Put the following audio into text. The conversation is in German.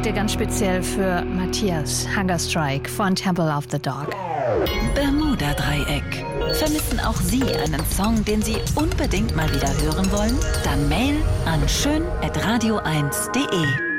heute ganz speziell für Matthias, Hunger Strike von Temple of the Dog. Bermuda-Dreieck. Vermissen auch Sie einen Song, den Sie unbedingt mal wieder hören wollen? Dann Mail an schön@radio1.de.